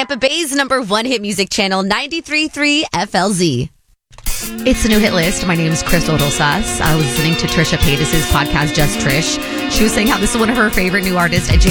Tampa Bay's #1 hit music channel, 93.3 FLZ. It's the new hit list. My name is Crystal Rosas. I was listening to Trisha Paytas' podcast, Just Trish. She was saying how this is one of her favorite new artists,